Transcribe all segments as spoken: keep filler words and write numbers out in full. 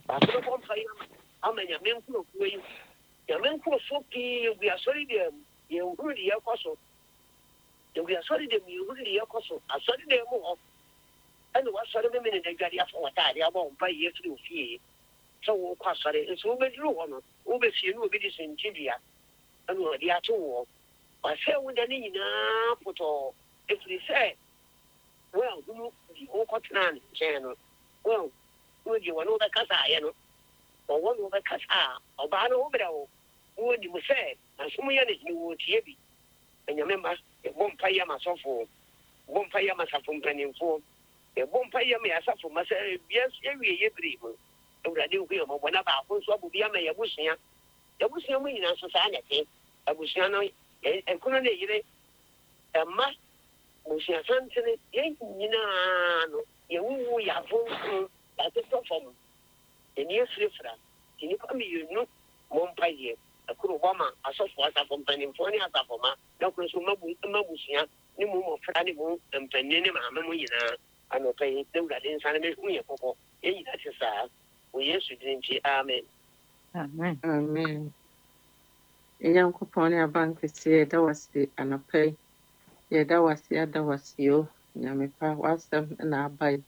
ba ko ko fa ya ama nya men ko ko yi ya men ko so ki we are sorry dem ye huri ya kwaso ye we are sorry dem ye huri ya kwaso asori dem mo and what sort of a minute they got ya for that ya won't buy ye through fee so wo kwa sorry it's over you one over see no be this in India and what ya to I say when the na photo if they say well you the whole continent channel well when you want the casa you know or one over casa or ban over there when you say and some years you would hear me and your members it won't pay myself for won't pay myself from penny for a won't pay me as for myself yes every year awurade wo yɛ mɔbɔ na baako nso abu bi ama yɛ busua yɛ busua mu nyinaa nso saa nɛte abusua no ɛkono ne yire ɛma busua santene yɛn nyinaa no yɛwuwu yɛ afonso yɛatotɔ fam yɛne afirafira nti nnipa mmienu mɔ mpa yɛ ɛkoro hɔ ma asɔfoɔ asafo mpanimfoɔ ne asafoma na koro nso ma busua ne mu mmɔfra ne mu mpanyin ne maame mu nyinaa anɔpa yi na awurade nsa no bɛhu yɛ kɔkɔ yɛn nyinaa te saa Yes, we didn't. Amen. Amen. Amen. Young coupon a bank is here. That was the anapay. Yeah, that was the other was you. Yamipa was them and I buy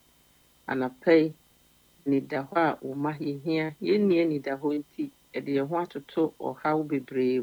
anapay. Need the wa umahi here. Ye near need the whole tea. At the want to talk or how be brave.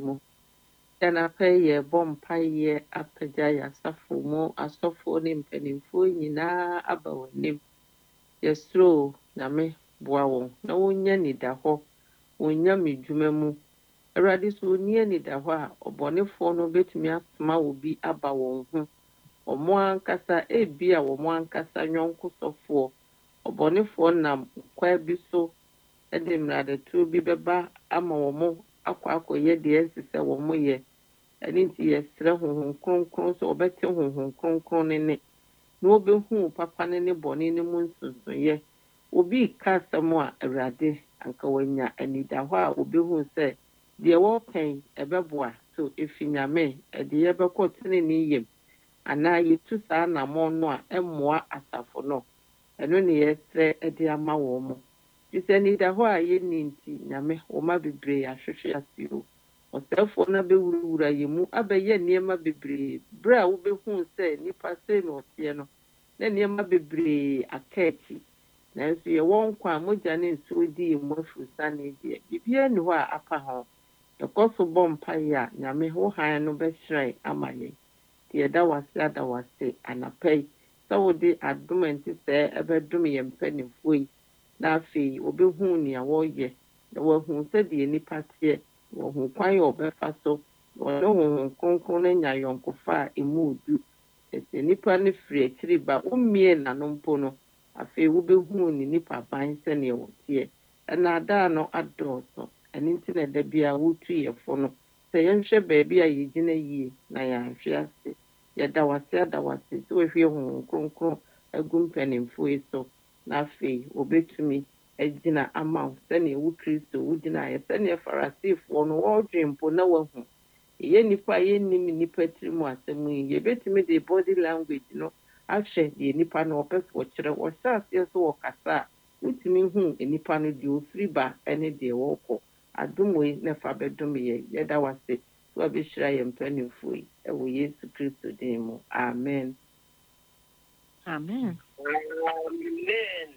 Then I pay ye bomb pie ye up a jaya suffer more as so for him penny for you na about him. Yes, true. Name. Boa na wonya ni da hɔ wonya medwuma mu awurade so wonia ni da hɔ a ɔbɔnefoɔ no betumi asoma wo bi aba wɔn ho ɔmo ankasa ebi a wɔmo ankasa nyɔnko sɔfoɔ ɔbɔnefoɔ nam kwa bi so de mmadatuo bi bɛba ama wɔmo akɔ akɔyɛ deɛ ɛsɛ sɛ wɔmo yɛ ɛne nti yɛsrɛ honhom kronkron sɛ ɔbɛte honhom kronkron ne ne na obehu papa ne ne bɔne ne mu nsonsoyɛ obi ka asɛm a awurade anka wanya anida hɔ a obehu sɛ deɛ wɔpɛn ɛbɛboa so efi nyame ɛde yɛbɛkɔ tene ne yam anaa yɛtu saa namɔ no a ɛmmoa asafo no ɛno ne yɛsrɛ ɛde ama wɔn mo nti sɛ anida hɔ a yɛnni nti nyame wɔma bebree ahwehwe ase o ɔsɛefoɔ no bɛwurawura yɛ mu abɛyɛ nneɛma bebree berɛ a wobehu sɛ nnipa sei na ɔteɛ no na nneɛma bebree aka akyi nanso yɛwɔ nkwa a mogya ne nsuo di yɛ mu afurusa ne deɛ biribiara nni hɔ a aka ho yɛkɔ so bɔ mpaeɛ a nyame wo hann no bɛhyerɛn ama yɛn nti yɛda wase ada wase anapa yi sɛ wode adom a nti sɛ ɛbɛdom yɛn mpanimfoɔ yi na afei wɔbɛhu nea wɔyɛ na wɔahu sɛdeɛ nnipa teɛ wɔhu kwan a wɔbɛfa so wɔne honhom kronkron no anya yɔnkofa a ɛmu odu ɛsɛ nnipa no firi akyiri ba wommie n'ano mpo no afei wobɛhu ne nipa ban sɛnea wɔteɛ ɛna adaa no adɔɔso ɛno nti na da bi a wotu yɛfo no sɛ yɛnhwɛ baabi a yɛgyina yie na yɛanhwe ase yɛda wase ada wase sɛ wɔhwie honhom kronkron agu mpanimfoɔ yi so na afei wɔbɛtumi agyina ama wo sɛnea wo kristo wogyinaeɛ sɛnea farisifoɔ no wɔredwen mpo na wahu ɛyɛ nnipa a yɛnnim nnipa tiri mu asɛm yi yɛbɛtumi de body language no ahwɛ deɛ nipa no ɔpɛ sɛ ɔkyerɛ ɔhyɛ aseɛ so wɔkasa a wotumi hu nipa no deɛ ofiri ba ne deɛ wɔkɔ adom wei na fa bɛdom yɛ yɛda wase sɛ wabɛhyira yɛn mpanimfoɔ yi ɛwɔ yesu kristo din mu amen amen Amen.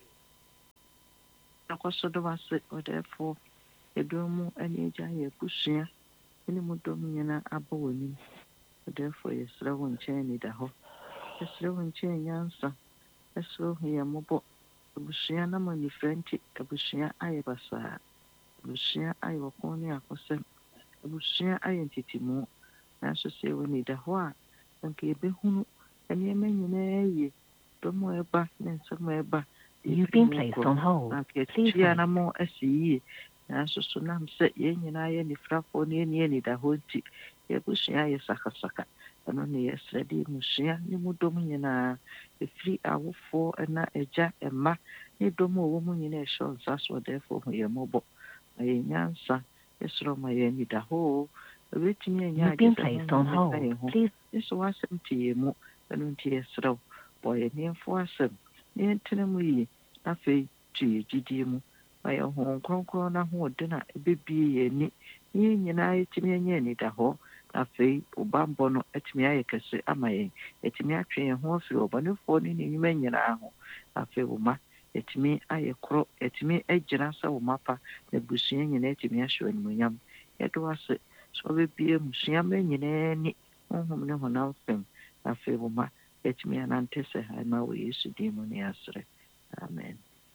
akɔso do wase ɔdɛɛfoɔ ɛdɔm mu ne agya yɛ abusua ne mu dɔm nyinaa abɔ wɔ nim ɔdɛɛfoɔ yɛsrɛ wo nkyɛn ne da hɔ yɛsrɛ wo nkyɛn nyansa yɛsrɛ wo yɛ mmɔbɔ abusua na ma nifira nti abusua ayɛ basaa abusua ayɛ ɔkɔn ne akɔsɛm abusua ayɛ ntitimu nanso sɛ ɛwɔ ne da hɔ a anka yɛbɛhunu nneɛma nyinaa yie dɔm a ɛba ne nsɛm a ɛba You've been placed on hold. Please wait. Na mo asi yie nanso so nam sɛ yɛn nyinaa yɛ nifirafoɔ ne yɛn yɛ ne da hɔ nti yɛabusua ayɛ sakasaka ɛno ne yɛsrɛ de musua ne mu dɔm nyinaa ɛfiri awofoɔ na agya ɛma ne dɔm a ɔwɔ mu nyinaa ɛhyɛ nsa so ɔdɛɛfoɔ ho yɛ mmɔbɔ ma yɛn nyansa yɛsrɛ ma yɛn nida hɔ ɛbɛtumi anya You've been placed on hold. Please. nso wasɛm te yɛn mu ɛno nti yɛsrɛ wo bɔ yɛn nneɛmfo asɛm ne yɛntena mu yie na afei tu yɛ gyidie mu ma yɛ ho kronkron na ho de na ebebie yɛ ni yɛ nyinaa yɛtumi anya ni da hɔ afei ɔbambɔ no atumi ayɛ kɛse ama yɛn atumi atwe yɛn ho afiri ɔbɔnefoɔ ne ne nnwuma nyinaa ho afei wo ma yɛtumi ayɛ korɔ yɛtumi agyina sɛ wo mapa na busua nyinaa atumi ahyɛ animuonyam yɛde wase sɛ ɔbɛbie musuama nyinaa ni honhom ne honam fam afei wo ma yɛtumi anante sɛ ha ma wɔ yesu din mu ne asrɛ amen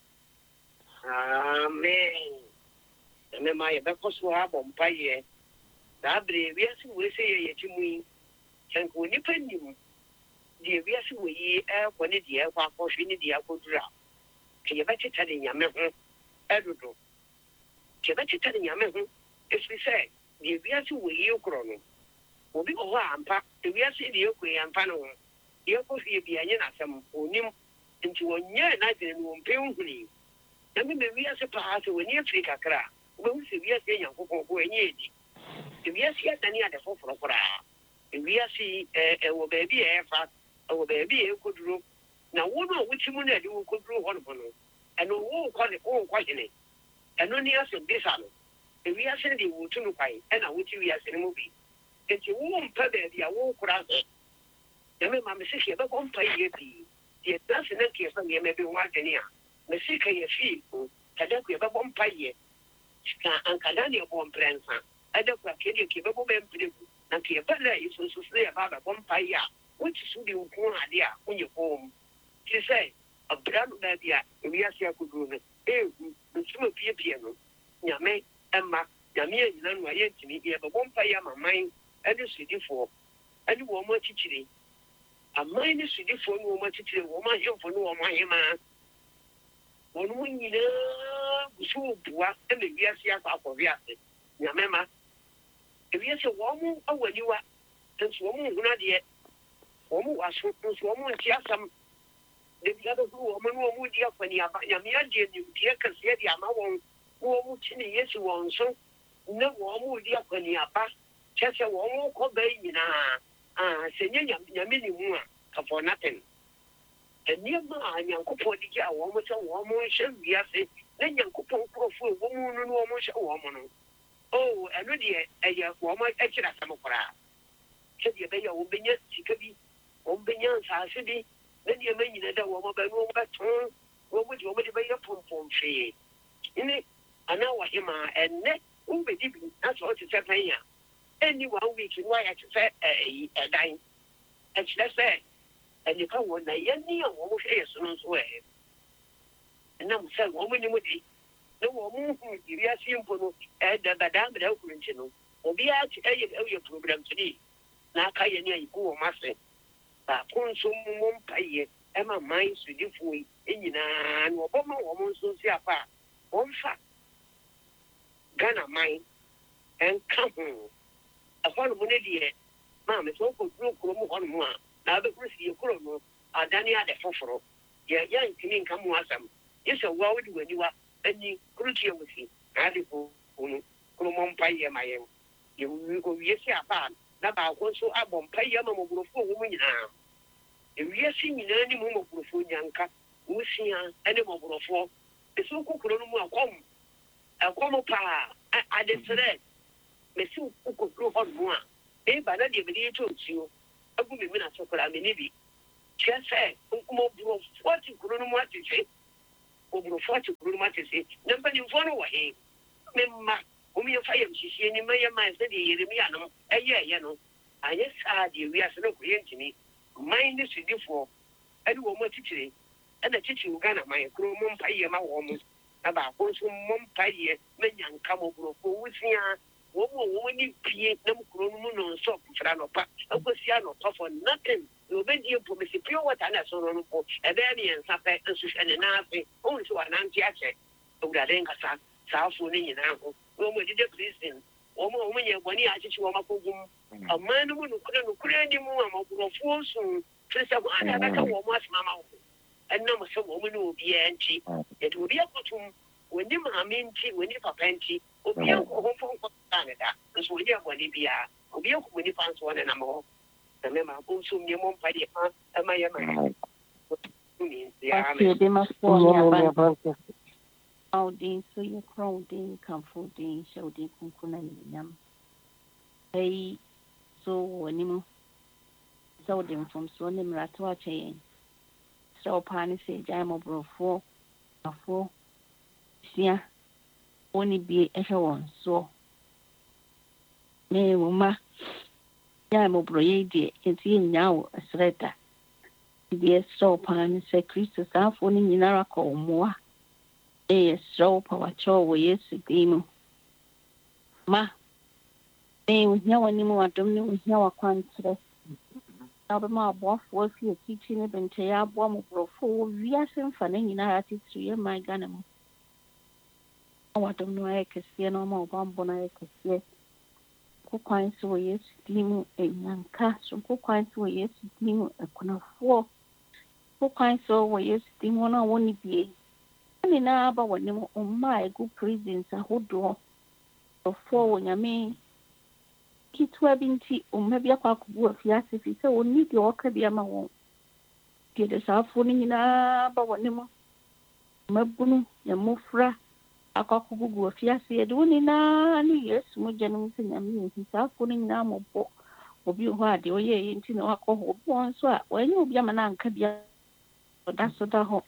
amen ɛmɛ ma yɛbɛkɔ so abɔ mpayɛ saa bere wiase wei sɛ yɛ yɛkyi mu yi kyɛnka onipa nim deɛ wiase wɔ yi ɛkɔ ne deɛ ɛkɔ akɔhwe ne deɛ akɔduru a ka yɛbɛkyeta ne nyame ho ɛdodo ka yɛbɛkyeta ne nyame ho ɛfiri sɛ deɛ wiase wɔ yi korɔ no obi wɔ hɔ a ampa wiase deɛ ɛkɔ yi ampa no ho deɛ ɛkɔhwie bi anyɛ n'asɛm onim nti wɔnyɛ n'adwene no wɔmpɛ nhuni na me wiase paa sɛ wɔni afiri kakra a wobɛhu sɛ wiase nyankopɔn ko ɛnyɛ adi wiase adane ade foforɔ koraa wiase ɛwɔ baabi a ɛfa ɛwɔ baabi a ɛkɔduro na wo no a wote mu no ade wo kɔduro hɔ no no ɛno wonkɔ ne wonkɔ hene ɛno ne asɛm bisa no wiase no deɛ wɔtu no kwae ɛna wote wiase no mu bi nti wompɛ baabi a wokora sɛ nyame ma me sɛ hɛ bɛbɔ mpa yɛ pii deɛ dase na nkeɛ sɛ nneɛma bi ho adwene a me se ka yɛ fii o kada ko yɛbɛbɔ mpa yɛ ka ankada ne ɛbɔ mprɛnsa ɛda ko akɛdeɛ kɛ bɛbɔ bɛmpire gu na nka yɛbɛ la yɛsonso so yɛba bɛbɔ mpa yɛ a wote so de nko ade a wonyɛ kɔn mu te sɛ abra no baabi a ewiase akoduro no ehu nsoma piepie no nyame ɛma nyame anyina no a yɛntumi yɛbɛbɔ mpa yɛ ama man ɛne sodifoɔ ɛne wɔn mo akyikyire aman ne sodifoɔ ne wɔn mo akyikyire wɔn ahemfo ne wɔn ahemaa wɔn mo nyinaa gusu bua ɛna wiase akɔ akɔwe ase nyame ma ewiase wɔn mo awɔ aniwa nso wɔn mo nhunu adeɛ wɔn mo waso nso wɔn mo nti asam debi abɛhu wɔn ne wɔn mo di akɔneaba nyame adeɛ nimdeɛ kɛseɛ de ama wɔn wɔn mo kyi ne yesu wɔn so na wɔn mo di akɔneaba kyɛ sɛ wɔn mo kɔ bɛyi nyinaa ah sɛ nye nyame ne mu a kafɔ naten nneɛma a nyankopɔn de gye a wɔn sɛ wɔn nhyɛ wiase na nyankopɔn nkurɔfoɔ wɔn mu no wɔn hyɛ wɔn no o ɛno deɛ ɛyɛ wɔn akyerɛ asɛm koraa sɛdeɛ ɛbɛyɛ wɔn bɛnya sika bi wɔn bɛnya nsaase bi na nneɛma nyina da wɔn bɛno wɔn bɛtɔn wɔn de wɔn de bɛyɛ pɔmpɔm hwee ne anaa wɔhema ɛnnɛ wɔn bɛdi bi na sɛ ɔte sɛ pɛn a ɛnni one week no ayɛ te sɛ ɛyi ɛdan ɛkyerɛ sɛ nipa wɔ na yɛni a wɔn hwɛ yɛ so no nso ɛyɛ ɛnam sɛ wɔn anim de na wɔn hu wiase mpo no ɛda badaa mmerɛ akuru nkyi no obiara ɛyɛ ɛyɛ program tiri na aka yɛ ne ayi gu wɔn ase baako nso mu mpaeɛ ɛma man sodifoɔ yi nyinaa na wɔbɔ ma wɔn nso si afa a wɔn fa Ghana man ɛnka ho ɛhɔ nom ne deɛ maame sɛ wɔkɔ duro kurom hɔ nom a na abɛkuru si yɛ kuro no adane ade foforɔ yɛ yɛ ntumi nka mu asɛm yɛ sɛ wo a wode w'aniwa ani kuro tua wo si na ade ko no kuro mɔ mpaeɛ ma yɛn yɛ owie si aba na baako nso abɔ mpaeɛ ma mmɔborɔfoɔ wɔ mu nyinaa ewiase nyinaa ne mu mmɔborɔfoɔ nyanka wosia ne mmɔborɔfoɔ ɛsɛ wokɔ kuro no mu akɔm ɛkɔm paa adesrɛ mɛsi wokɔduro hɔ no a ɛba na deɛ mede yɛtɔ nsuo agu me mina so koraa mene bi kyerɛ sɛ mmɔborɔfoɔ te kuro no mu atete mmɔborɔfoɔ te kuro no mu atete na mpanimfoɔ no wɔ he memma wɔmyɛfa yɛm hyehyeɛ ni ma yɛma sɛdeɛ yeremia no ɛyɛɛyɛ no anyɛ saa deɛ wiase no kɔyɛ ntimi man ne sodifoɔ ɛne wɔ mu atitire ɛna titiri Ghana man kuro mu mpayɛ ma wɔ mu na baako nso mmɔ mpayɛ manya nka mmɔborɔfoɔ wosia wɔn mu wɔn ni pie na mu kuro no mu no nso fra no pa akosia no pa for nothing na obedi mpo me pure water na so no po ɛbɛyɛ ne nsa pɛ nso hwɛ ne n'afe wɔn nso wanante akyɛ owurade nkasa saafo ne nyinaa ho wɔn mu dide prison wɔn mu wɔn nyɛ bɔne akyekye wɔn akɔgum aman no mu no kura no kura ni mu amagorɔfoɔ so firi sɛ wɔn ada bɛka wɔn mu asoma ma wɔn ɛnam sɛ wɔn mu ne obiara nti yɛde obi akɔtum wɔni maame nti wɔni papa nti obiara nkɔ hɔ nkɔ ne da nso wɔnyɛ bɔne biara obiara kɔ nipa nso wɔn nenam hɔ na mɛma abo nso mmea mo mpa deɛ ma ɛma yɛ ma Ɔsi ebi ma fo ne abankɛse. Audin, so you crowding, comforting, shouting, kunkunan, yam. Hey, so animo. So them from Sonim Ratwa chain. So Pani say, Jam of Brofo, a four. Sia, only be a one, so. Me, Mama. Jam of Broyade, it's in now a sweater. The so Pani say, Christus, I'm phoning in Araco more. A so power chow, yes, demon. Ma, me with no anymore, I don't know how I can't. Alabama boss was here teaching it and Tia Bomb of four years and funny in our attitude, my gunam. Oh, I don't know, I can see no more bomb on I can see. Cookines way, steam a young cast from cookines way, steam a corner four. Cookines way, steam one I won't be. I mean, but when you on my good prisons, I would draw for four when I mean. Kitwa binti maybe a quack work, yes, if you so need your cabia won't get us out for Nina, but what name? Mabunu, your mufra, a cockaboo of Yassi, doing yes, more generous and I mean, himself putting now more book of you hard, or ye into no alcohol, one swat, when you be a man, cabia, but that's what I hope.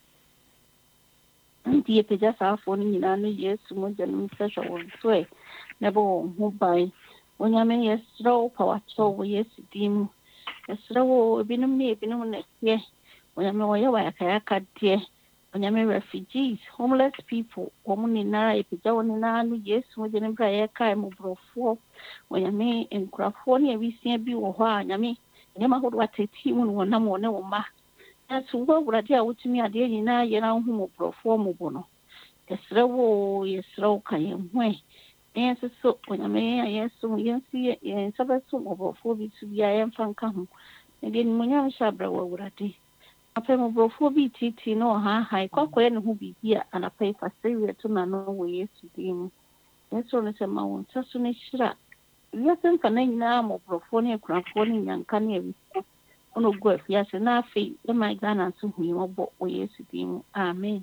Dear Pejas are for Nina, yes, more generous special one sway, never won't buy. When I may a slow power, so yes, dim a slow, been a me, been on it, yes. When I know I can't dear, when I may refugees, homeless people, woman in Nara, Pijawan, yes, within a prayer time of four. When I may in California, we see a view of one, I mean, never would what a team when no one no ma. That's what would I tell to me a day in a year on whom of form of bono. A slow, yes, slow, can way. Yes, so when I may, yes, so you see it in some of four weeks to be I am from come. And then when I'm Shabra, what would I do? Apem brofo bi titi no ha ha kwakwa ne ho bibia ana pay fa sewe to na no we Yesu dim. Yesu no se ma won saso ne hira. Yesu fa na nyina mo brofo ne krafo ne nyanka ne ewi. Ono go afia se na afi e my Ghana so hu yo bo we Yesu dim. Amen.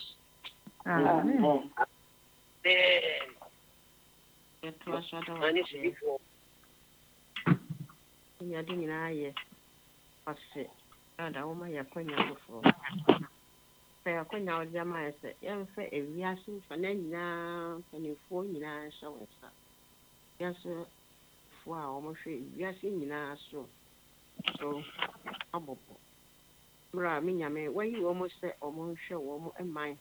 Amen. Yetu ashada wa nyadi nyina ye ase ada wo ma yakonya bofo fe yakonya o jama ese yemfe ewiase fa na nyina panifo nyina shawesa yaso fo a wo mo hwe ewiase nyina so so abobo mra mi nyame wayi wo mo se o mo hwe wo mo eman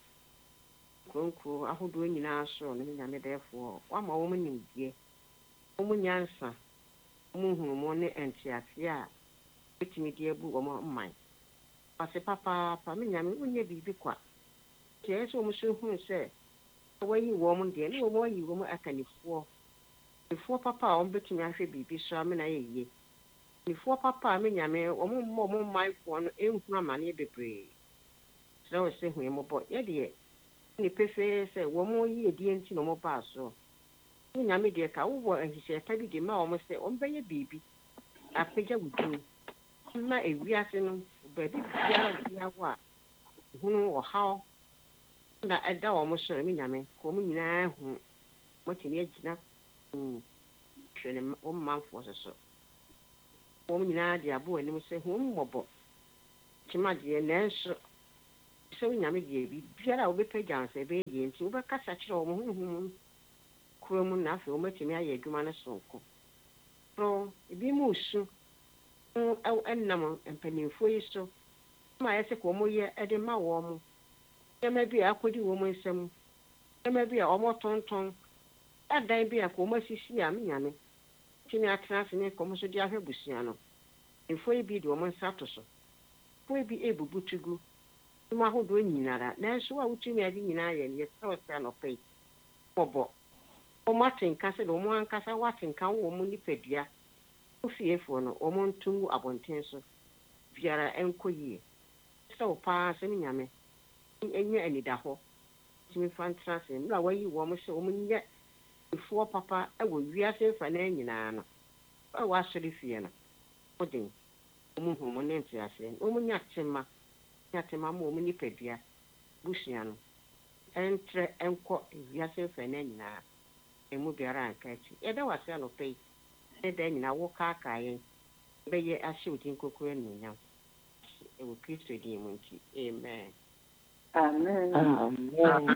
konko ahodo nyina so no nyame defo wa ma wo mo nimdie wo mo nyansa wo hunu mo ne entiase a betimi die bu wo mo man ase papa pa me nyame unye bibi kwa tie so mo so hunu se wayi wo mo de ne wo mo yi wo mo akanifo ifo papa o betimi ahwe bibi so me na yeye ifo papa me nyame wo mo mo mo man fo no enhunu amane bebre so wo se hu mo bo ye de ni pefe se wo mo yi edi enti no mo ba so me nyame de ka wo ahihye ta bi de ma wo mo se o mbeye bibi apegya wudu na ewiase no baby biara biawa hunu wo haw na eda wo mo so me nyame ko mo nyina hu mo tini agina mm hwene o manfo so wo mo nyina de abo ani mo se hu mmobo kima de nenso so nyame de bi biara wo bepagya nse be ye nti wo be kasa kire wo mo hu hu kuro mu na afi wo matimi aye adwuma no sonko so ebi mu su au ennam empanimfo yi so ma yese ko mo ye ede ma wo mo ema bi akodi wo mo nsem ema bi a omo tonton adan bi a ko mo sisi a me nyame tini atena se ne ko mo so di ahwe busia no info yi bi de wo mo nsato so fo bi ebubutugu ma ho do nyinara na so a wutumi ade nyina ye ne so se no pay bobo o matin kase do mo ankasa watin kan wo mo nipadua ofiefo no o mo ntu abonten so biara enkoyie so pa se nyame enye anida ho timi fantra se mra wayi wo mo se o mo nye ifo papa e wo wiase fa na nyina no e wa sori fie no odin o mo hu mo nenti ase o mo nya tema nya tema mo mo nipadua busia no ɛntrɛ ɛnkɔ wiase mfɛ no nyinaa ɛmu biara anka akyi yɛda wase anɔpa yi ne da nyinaa wo kaakaa yɛn bɛyɛ ahyɛ wo din kokoro anuonyam ɛwɔ kristo din mu nti amen. Amen. Amen.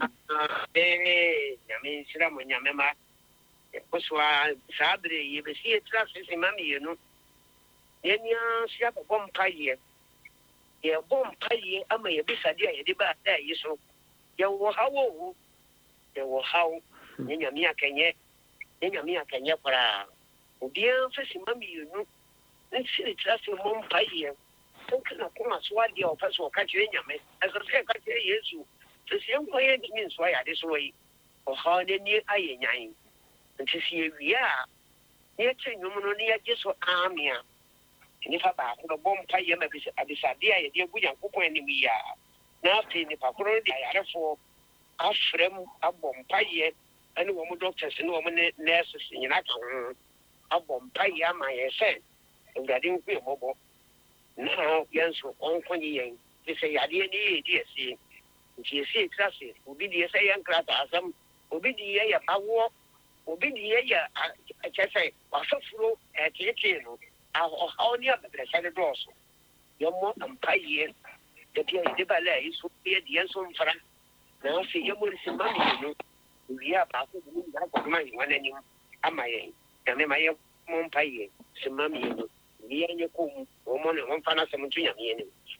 Nyame nhyira mo nyame ma ɛkɔ so a saa bere yɛbɛsi yɛtira sese ma mmienu yɛnea hyia bɛbɔ mpayɛ yɛbɔ mpayɛ ama yɛbisade a yɛde baa da yi so yɛwɔ haw o yɛwɔ haw ne nyame akɛnyɛ ne nyame akɛnyɛ koraa obiara mfɛsi ma mmienu ne siri tira sɛ mmɔ mpayɛ kana kuma so adeɛ a ɔpɛ sɛ ɔka kyerɛ nyame ɛsɛ sɛ ɛka kyerɛ yesu sɛ sɛ yɛnkɔ yɛ ntumi nsoa yɛ ade so yi ɔhaw n'ani ayɛ nyan nti sɛ yɛwie a ne yɛkyɛ nnwom no ne yɛgye so ame a nnipa baako bɛbɔ mpayɛ ma abisadeɛ a yɛde agu nyankopɔn anim yi a na afei nnipa koro no de ayarefoɔ afrɛ m abɔ mpayɛ ne wɔ m doctors ne wɔ m ne nurses nyina ka ho abɔ mpayɛ ama yɛ sɛ awurade nko yɛ mmɔbɔ na yɛn nso ɔnkɔnye yɛn te sɛ yadeɛ ne yɛdi asie nti yɛsi ɛtira se obi deɛ sɛ yɛ nkrata asɛm obi deɛ yɛ bawoɔ obi deɛ yɛ kyɛ sɛ wasɔforo ɛteetee no ɔhaw ne abɛbrɛsɛ ne dɔɔso yɛmmɔ mpayɛ dabi a yɛde bala a yɛso yɛ deɛ nso mfra na afei yɛmmɔ resi ma mmienu owie a baako de ne nyinaa kɔdoma yɛwa n'anim ama yɛn nyame ma yɛmmɔ mpayɛ si ma mmienu yɛnyɛ kɔ mu wɔn ne wɔn fa n'asɛm nto nyame anim